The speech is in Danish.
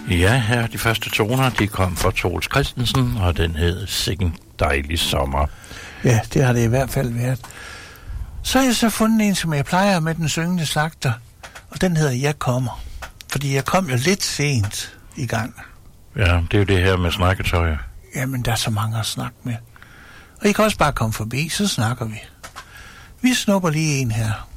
Ja, her de første toner, de kom fra Troels Christensen, og den hed Sikken dejlig sommer. Ja, det har det i hvert fald været. Så har jeg så fundet en, som jeg plejer med den syngende slagter, og den hedder Jeg kommer. Fordi jeg kom jo lidt sent i gang. Ja, det er jo det her med snakketøj. Jamen, der er så mange at snakke med. Og I kan også bare komme forbi, så snakker vi. Vi snupper lige en her.